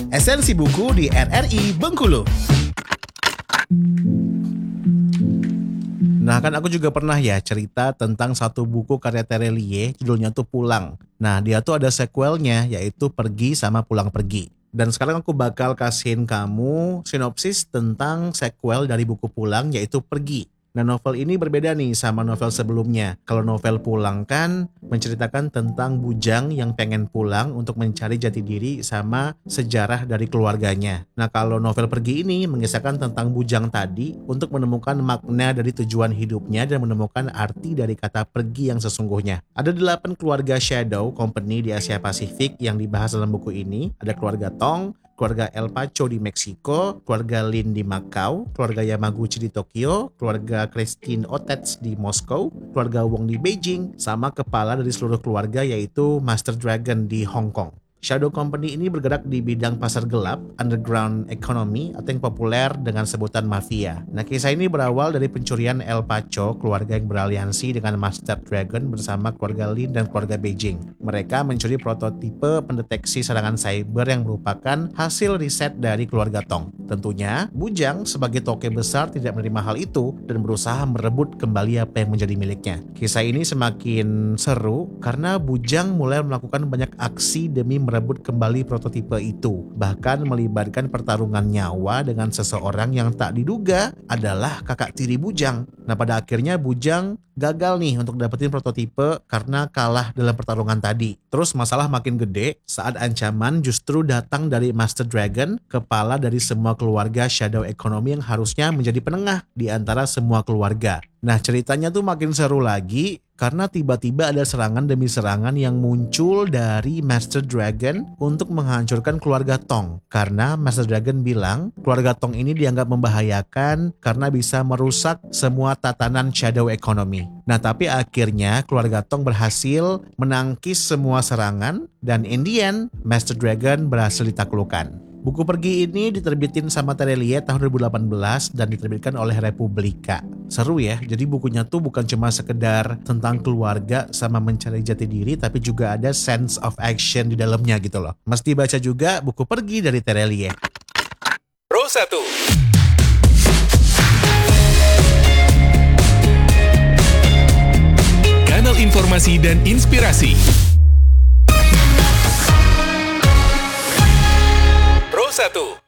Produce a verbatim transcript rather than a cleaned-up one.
Esensi buku di R R I Bengkulu. Nah, kan aku juga pernah ya cerita tentang satu buku karya Terelie, judulnya tuh Pulang. Nah, dia tuh ada sequelnya, yaitu Pergi sama Pulang Pergi. Dan sekarang aku bakal kasihin kamu sinopsis tentang sequel dari buku Pulang, yaitu Pergi. Nah, novel ini berbeda nih sama novel sebelumnya. Kalau novel Pulang kan menceritakan tentang bujang yang pengen pulang untuk mencari jati diri sama sejarah dari keluarganya. Nah, kalau novel Pergi ini mengisahkan tentang bujang tadi untuk menemukan makna dari tujuan hidupnya dan menemukan arti dari kata pergi yang sesungguhnya. Ada delapan keluarga Shadow Company di Asia Pasifik yang dibahas dalam buku ini. Ada keluarga Tong, keluarga El Pacho di Meksiko, keluarga Lin di Macau, keluarga Yamaguchi di Tokyo, keluarga Christine Otets di Moskow, keluarga Wong di Beijing, sama kepala dari seluruh keluarga yaitu Master Dragon di Hong Kong. Shadow Company ini bergerak di bidang pasar gelap, underground economy, atau yang populer dengan sebutan mafia. Nah, kisah ini berawal dari pencurian El Pacho, keluarga yang beraliansi dengan Master Dragon bersama keluarga Lin dan keluarga Beijing. Mereka mencuri prototipe pendeteksi serangan cyber yang merupakan hasil riset dari keluarga Tong. Tentunya, Bujang sebagai toke besar tidak menerima hal itu dan berusaha merebut kembali apa yang menjadi miliknya. Kisah ini semakin seru karena Bujang mulai melakukan banyak aksi demi merebut kembali prototipe itu, bahkan melibatkan pertarungan nyawa dengan seseorang yang tak diduga adalah kakak tiri Bujang. Nah, pada akhirnya Bujang gagal nih untuk dapetin prototipe karena kalah dalam pertarungan tadi. Terus masalah makin gede saat ancaman justru datang dari Master Dragon, kepala dari semua keluarga Shadow Economy yang harusnya menjadi penengah di antara semua keluarga. Nah, ceritanya tuh makin seru lagi karena tiba-tiba ada serangan demi serangan yang muncul dari Master Dragon untuk menghancurkan keluarga Tong. Karena Master Dragon bilang keluarga Tong ini dianggap membahayakan karena bisa merusak semua tatanan Shadow Economy. Nah, tapi akhirnya keluarga Tong berhasil menangkis semua serangan dan in the end Master Dragon berhasil ditaklukkan. Buku Pergi ini diterbitin sama Terelie tahun dua ribu delapan belas dan diterbitkan oleh Republika. Seru ya, jadi bukunya tuh bukan cuma sekedar tentang keluarga sama mencari jati diri, tapi juga ada sense of action di dalamnya gitu loh. Mesti baca juga Buku Pergi dari Terelie. Pro satu. Kanal informasi dan inspirasi. Pro satu.